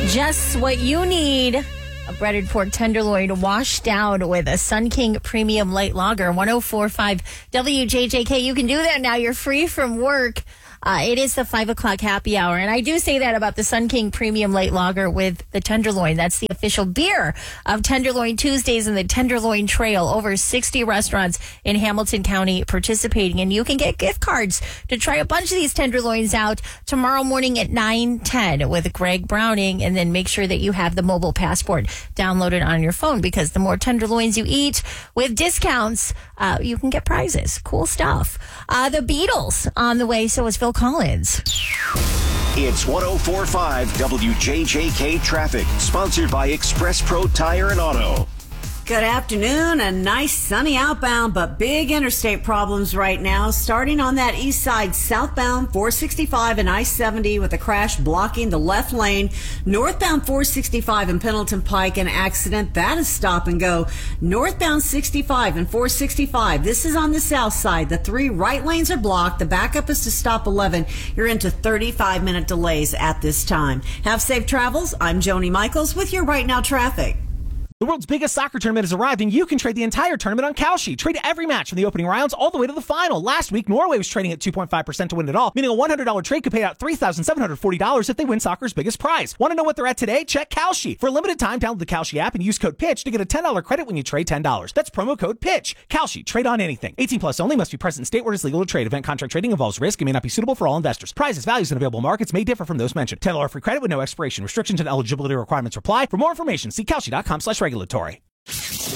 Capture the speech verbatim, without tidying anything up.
Just what you need. A breaded pork tenderloin washed down with a Sun King Premium Light Lager. one oh four point five W J J K. You can do that now. You're free from work. Uh, it is the five o'clock happy hour. And I do say that about the Sun King Premium Light Lager with the Tenderloin. That's the official beer of Tenderloin Tuesdays and the Tenderloin Trail. Over sixty restaurants in Hamilton County participating. And you can get gift cards to try a bunch of these Tenderloins out tomorrow morning at nine ten with Greg Browning. And then make sure that you have the mobile passport downloaded on your phone, because the more Tenderloins you eat with discounts, uh, you can get prizes. Cool stuff. Uh, the Beatles on the way. So is Phil Collins. It's one oh four point five W J J K Traffic, sponsored by Express Pro Tire and Auto. Good afternoon. A nice sunny outbound, but big interstate problems right now. Starting on that east side, southbound four sixty-five and I seventy with a crash blocking the left lane. Northbound four sixty-five and Pendleton Pike, an accident. That is stop and go. Northbound sixty-five and four sixty-five. This is on the south side. The three right lanes are blocked. The backup is to stop eleven. You're into thirty-five minute delays at this time. Have safe travels. I'm Joni Michaels with your Right Now traffic. The world's biggest soccer tournament has arrived, and you can trade the entire tournament on Kalshi. Trade every match from the opening rounds all the way to the final. Last week, Norway was trading at two point five percent to win it all, meaning a one hundred dollars trade could pay out three thousand seven hundred forty dollars if they win soccer's biggest prize. Want to know what they're at today? Check Kalshi. For a limited time, download the Kalshi app and use code PITCH to get a ten dollars credit when you trade ten dollars. That's promo code PITCH. Kalshi. Trade on anything. eighteen plus only. Must be present in state where it's legal to trade. Event contract trading involves risk and may not be suitable for all investors. Prizes, values, and available markets may differ from those mentioned. ten dollars free credit with no expiration. Restrictions and eligibility requirements apply. For more information, see Kalshi dot com slash regulatory.